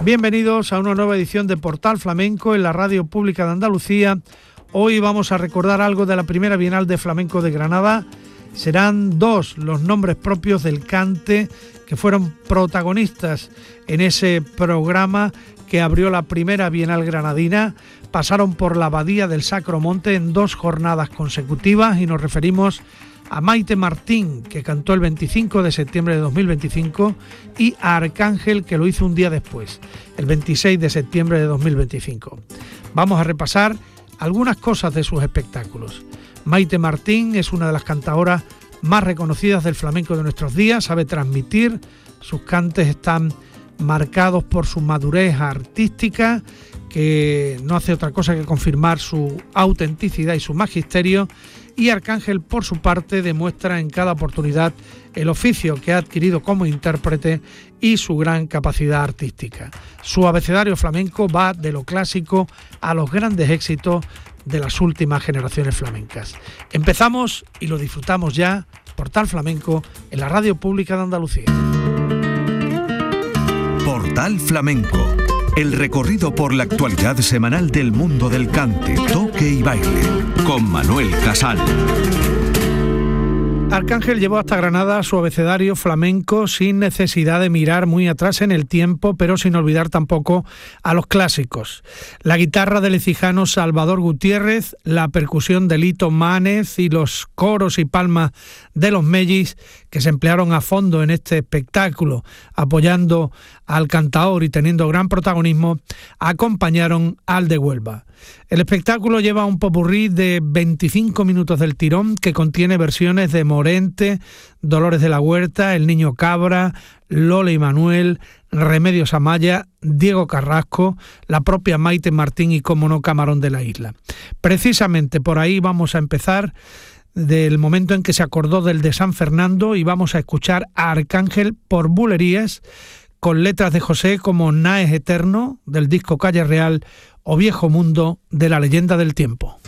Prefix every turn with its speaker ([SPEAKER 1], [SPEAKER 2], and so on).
[SPEAKER 1] Bienvenidos a una nueva edición de Portal Flamenco en la Radio Pública de Andalucía. Hoy vamos a recordar algo de la primera Bienal de Flamenco de Granada. Serán dos los nombres propios del cante que fueron protagonistas en ese programa que abrió la primera Bienal granadina. Pasaron por la Abadía del Sacro Monte en 2 jornadas consecutivas y nos referimos a Maite Martín, que cantó el 25 de septiembre de 2025, y a Arcángel, que lo hizo un día después, el 26 de septiembre de 2025. Vamos a repasar algunas cosas de sus espectáculos. Maite Martín es una de las cantadoras más reconocidas del flamenco de nuestros días, sabe transmitir, sus cantes están marcados por su madurez artística, que no hace otra cosa que confirmar su autenticidad y su magisterio, y Arcángel, por su parte, demuestra en cada oportunidad el oficio que ha adquirido como intérprete y su gran capacidad artística. Su abecedario flamenco va de lo clásico a los grandes éxitos de las últimas generaciones flamencas. Empezamos y lo disfrutamos ya, Portal Flamenco, en la Radio Pública de Andalucía.
[SPEAKER 2] Portal Flamenco, el recorrido por la actualidad semanal del mundo del cante, toque y baile, con Manuel Casal.
[SPEAKER 1] Arcángel llevó hasta Granada su abecedario flamenco sin necesidad de mirar muy atrás en el tiempo, pero sin olvidar tampoco a los clásicos. La guitarra del ecijano Salvador Gutiérrez, la percusión de Lito Mánez y los coros y palmas de los Mellis, que se emplearon a fondo en este espectáculo, apoyando al cantaor y teniendo gran protagonismo, acompañaron al de Huelva. El espectáculo lleva un popurrí de 25 minutos del tirón que contiene versiones de Morente, Dolores de la Huerta, El Niño Cabra, Lola y Manuel, Remedios Amaya, Diego Carrasco, la propia Maite Martín y, como no, Camarón de la Isla. Precisamente por ahí vamos a empezar, del momento en que se acordó del de San Fernando, y vamos a escuchar a Arcángel por bulerías, con letras de José como Naes Eterno, del disco Calle Real, o Viejo Mundo, de La Leyenda del Tiempo.